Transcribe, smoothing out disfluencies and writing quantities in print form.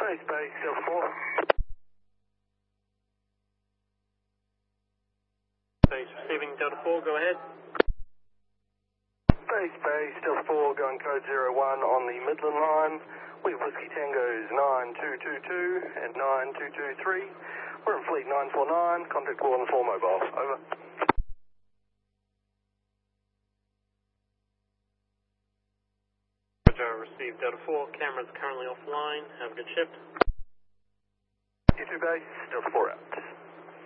Base, Delta 4. Base receiving Delta 4, go ahead. Base, Delta 4, going code 01 on the Midland line. We have Whiskey Tangoes 9222 and 9223. We're in Fleet 949, contact call on 4 mobile. Over. Roger, received Delta 4, camera's currently offline. Have a good shift. You 2 base, Delta 4 out.